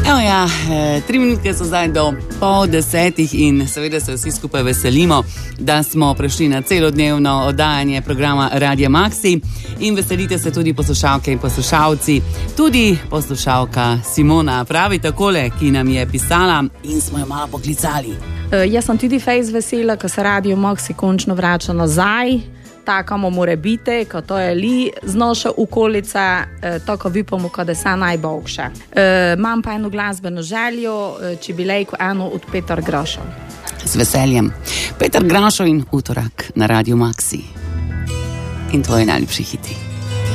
Evo ja, 3 minutke so zdaj do 9:30 in seveda se vsi skupaj veselimo, da smo prišli na celodnevno oddajanje programa Radia Maxi in veselite se tudi poslušalke in poslušalci. Tudi poslušalka Simona pravi takole, ki nam je pisala in smo jo malo poklicali. Jaz sem tudi fejs vesela, ko se Radio Maxi končno vrača nazaj. Takamo mora biti, ko to je li z naša okolica, tako vipamo, kada je najboljše. Imam pa eno glasbeno željo, če bi lejko eno od Petar Grašov. Z veseljem. Petar Grašov in Utorak na Radio Maxi. In tvoji najljubši hiti.